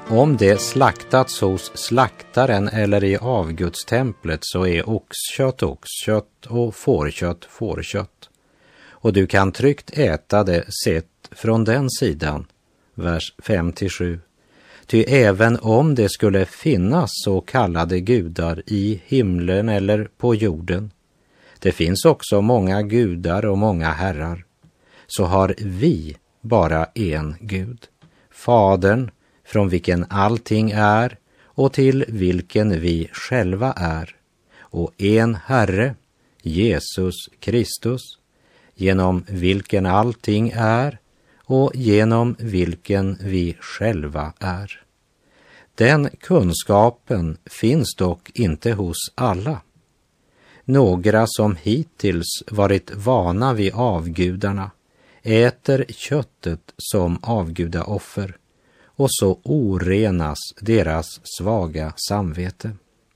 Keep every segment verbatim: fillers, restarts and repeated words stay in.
Om det slaktats hos slaktaren eller i avgudstemplet så är oxkött oxkött och fårkött fårkött. Och du kan tryggt äta det sett från den sidan, vers fem till sju. Ty även om det skulle finnas så kallade gudar i himlen eller på jorden, det finns också många gudar och många herrar, så har vi bara en Gud, Fadern, från vilken allting är och till vilken vi själva är, och en Herre, Jesus Kristus, genom vilken allting är och genom vilken vi själva är. Den kunskapen finns dock inte hos alla. Några som hittills varit vana vid avgudarna äter köttet som avgudaoffer, och så orenas deras svaga samvete.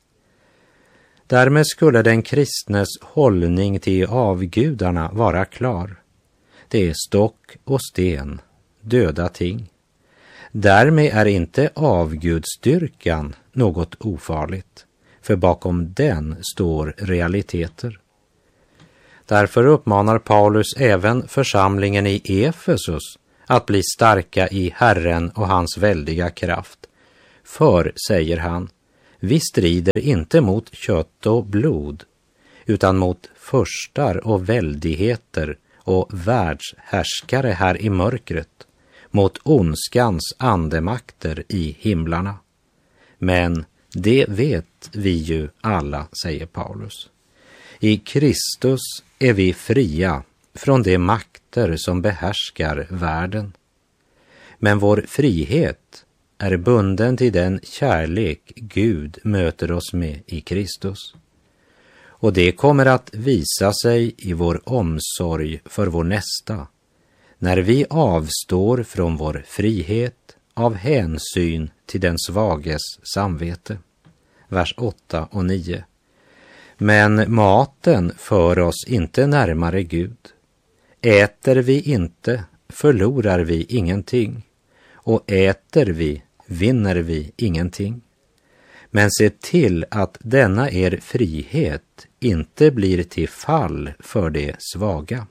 Därmed skulle den kristnes hållning till avgudarna vara klar. Det är stock och sten, döda ting. Därmed är inte avgudstyrkan något ofarligt, för bakom den står realiteter. Därför uppmanar Paulus även församlingen i Efesus att bli starka i Herren och hans väldiga kraft. För, säger han, vi strider inte mot kött och blod, utan mot furstar och väldigheter och världshärskare här i mörkret, mot ondskans andemakter i himlarna. Men det vet vi ju alla, säger Paulus. I Kristus är vi fria från de makter som behärskar världen. Men vår frihet är bunden till den kärlek Gud möter oss med i Kristus. Och det kommer att visa sig i vår omsorg för vår nästa, när vi avstår från vår frihet av hänsyn till den svages samvete. Vers åtta och nio. Men maten för oss inte närmare Gud. Äter vi inte, förlorar vi ingenting. Och äter vi, vinner vi ingenting. Men se till att denna er frihet inte blir till fall för det svaga.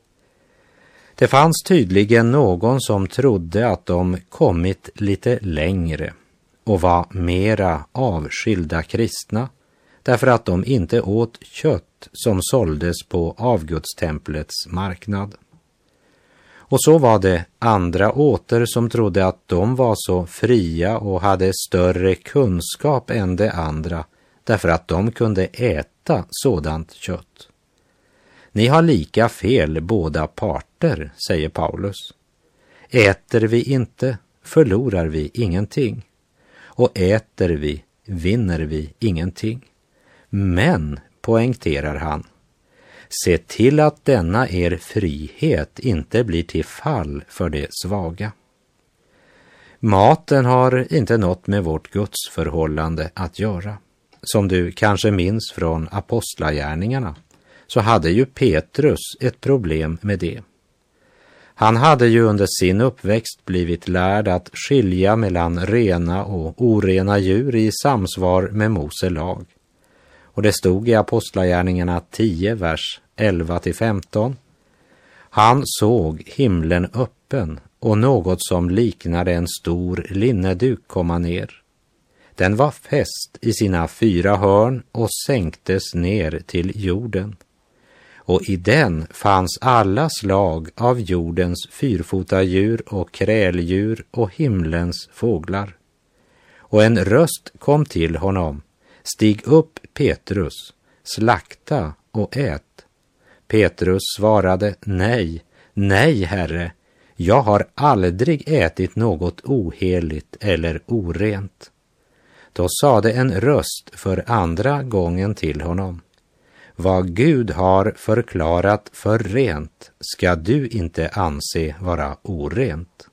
Det fanns tydligen någon som trodde att de kommit lite längre och var mera avskilda kristna, därför att de inte åt kött som såldes på avgudstemplets marknad. Och så var det andra åter som trodde att de var så fria och hade större kunskap än de andra, därför att de kunde äta sådant kött. Ni har lika fel båda parter, säger Paulus. Äter vi inte, förlorar vi ingenting. Och äter vi, vinner vi ingenting. Men, poängterar han, se till att denna er frihet inte blir till fall för det svaga. Maten har inte något med vårt gudsförhållande att göra. Som du kanske minns från apostlagärningarna, så hade ju Petrus ett problem med det. Han hade ju under sin uppväxt blivit lärd att skilja mellan rena och orena djur i samsvar med Mose lag. Och det stod i apostlagärningarna tio, vers elva till femton. Han såg himlen öppen och något som liknade en stor linneduk komma ner. Den var fäst i sina fyra hörn och sänktes ner till jorden. Och i den fanns alla slag av jordens fyrfotadjur och kräldjur och himlens fåglar. Och en röst kom till honom: stig upp, Petrus, slakta och ät. Petrus svarade: nej, nej, Herre, jag har aldrig ätit något oheligt eller orent. Då sade en röst för andra gången till honom: vad Gud har förklarat för rent ska du inte anse vara orent.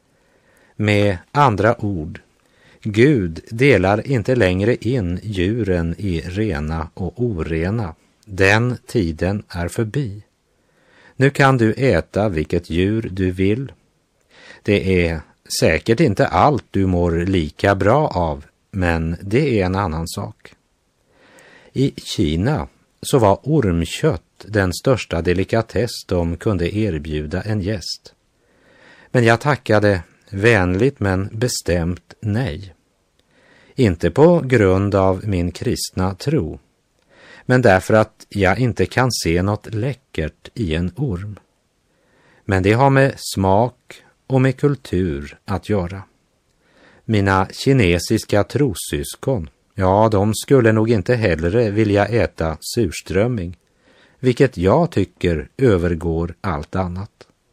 Med andra ord, Gud delar inte längre in djuren i rena och orena. Den tiden är förbi. Nu kan du äta vilket djur du vill. Det är säkert inte allt du mår lika bra av, men det är en annan sak. I Kina så var ormkött den största delikatess de kunde erbjuda en gäst. Men jag tackade vänligt men bestämt nej. Inte på grund av min kristna tro, men därför att jag inte kan se något läckert i en orm. Men det har med smak och med kultur att göra. Mina kinesiska trossyskon, ja, de skulle nog inte hellre vilja äta surströmming, vilket jag tycker övergår allt annat.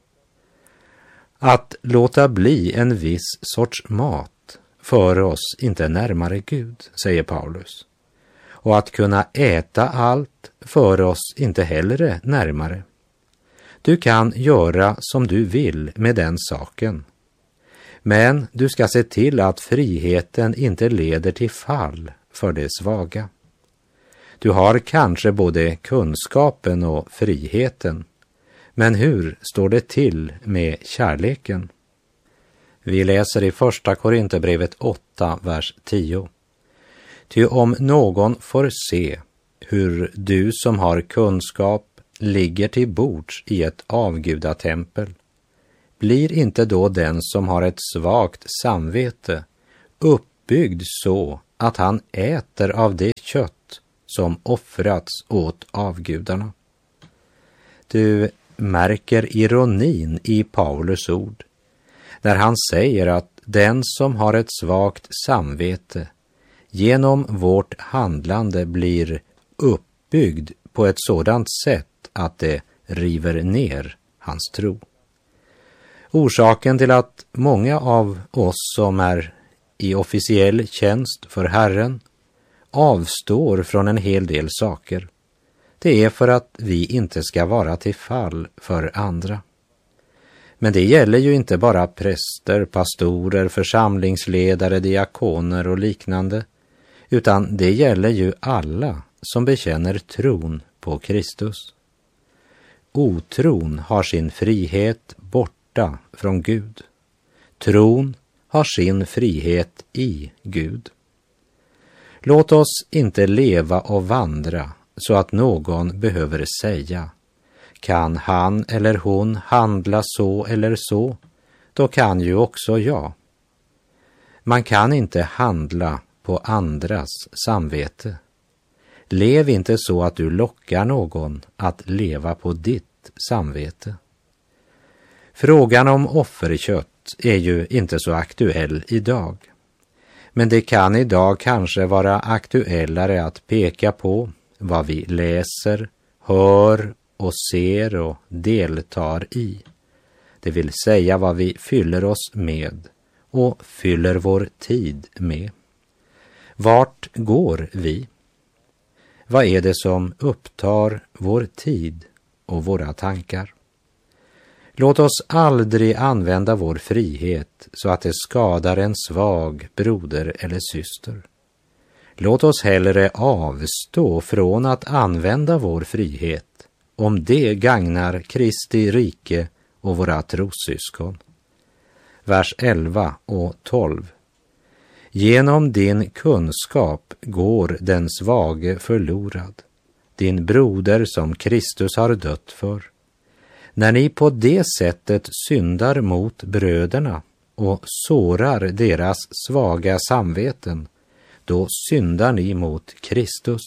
Att låta bli en viss sorts mat för oss inte närmare Gud, säger Paulus. Och att kunna äta allt för oss inte heller närmare. Du kan göra som du vill med den saken. Men du ska se till att friheten inte leder till fall för det svaga. Du har kanske både kunskapen och friheten. Men hur står det till med kärleken? Vi läser i första Korinthierbrevet åtta, vers tio. Ty om någon får se hur du som har kunskap ligger till bords i ett avgudatempel, blir inte då den som har ett svagt samvete uppbyggd så att han äter av det kött som offrats åt avgudarna? Du märker ironin i Paulus ord, där han säger att den som har ett svagt samvete genom vårt handlande blir uppbyggd på ett sådant sätt att det river ner hans tro. Orsaken till att många av oss som är i officiell tjänst för Herren avstår från en hel del saker, det är för att vi inte ska vara till fall för andra. Men det gäller ju inte bara präster, pastorer, församlingsledare, diakoner och liknande, utan det gäller ju alla som bekänner tron på Kristus. Otron har sin frihet borta från Gud. Tron har sin frihet i Gud. Låt oss inte leva och vandra så att någon behöver säga: kan han eller hon handla så eller så, då kan ju också jag. Man kan inte handla på andras samvete. Lev inte så att du lockar någon att leva på ditt samvete. Frågan om offerkött är ju inte så aktuell idag. Men det kan idag kanske vara aktuellare att peka på vad vi läser, hör och ser och deltar i. Det vill säga vad vi fyller oss med och fyller vår tid med. Vart går vi? Vad är det som upptar vår tid och våra tankar? Låt oss aldrig använda vår frihet så att det skadar en svag broder eller syster. Låt oss hellre avstå från att använda vår frihet om det gagnar Kristi rike och våra trossyskon. Vers elva och tolv. Genom din kunskap går den svage förlorad, din broder som Kristus har dött för. När ni på det sättet syndar mot bröderna och sårar deras svaga samveten, då syndar ni mot Kristus.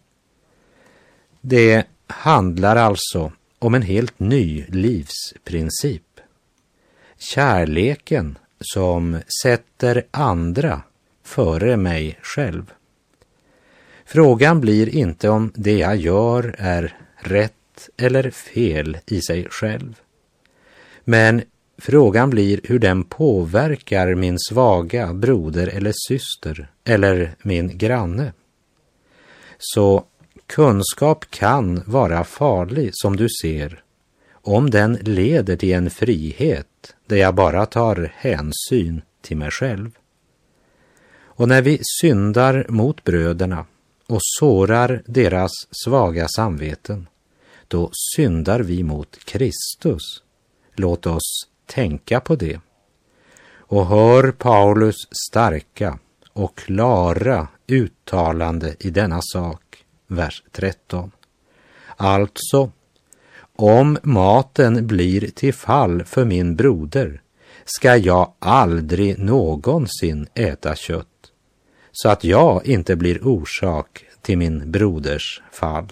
Det handlar alltså om en helt ny livsprincip. Kärleken som sätter andra före mig själv. Frågan blir inte om det jag gör är rätt eller fel i sig själv. Men frågan blir hur den påverkar min svaga broder eller syster eller min granne. Så kunskap kan vara farlig, som du ser, om den leder till en frihet där jag bara tar hänsyn till mig själv. Och när vi syndar mot bröderna och sårar deras svaga samveten, då syndar vi mot Kristus. Låt oss tänka på det. Och hör Paulus starka och klara uttalande i denna sak, vers tretton. Alltså, om maten blir till fall för min broder, ska jag aldrig någonsin äta kött, så att jag inte blir orsak till min broders fall.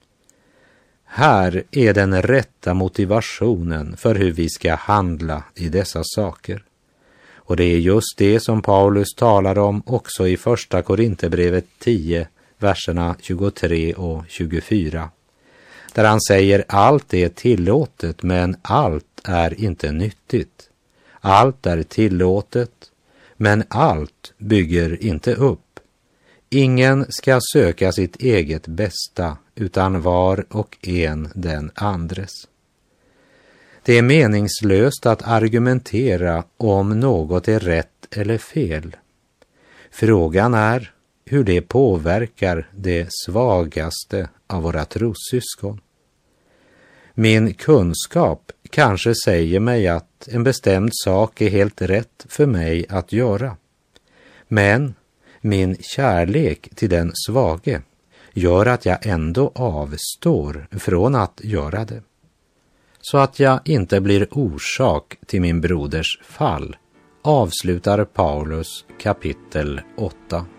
Här är den rätta motivationen för hur vi ska handla i dessa saker. Och det är just det som Paulus talar om också i första Korinthierbrevet tio, verserna tjugotre och tjugofyra. Där han säger: allt är tillåtet, men allt är inte nyttigt. Allt är tillåtet, men allt bygger inte upp. Ingen ska söka sitt eget bästa, utan var och en den andres. Det är meningslöst att argumentera om något är rätt eller fel. Frågan är hur det påverkar det svagaste av våra trossyskon. Min kunskap kanske säger mig att en bestämd sak är helt rätt för mig att göra. Men min kärlek till den svage gör att jag ändå avstår från att göra det, så att jag inte blir orsak till min broders fall, avslutar Paulus kapitel åtta.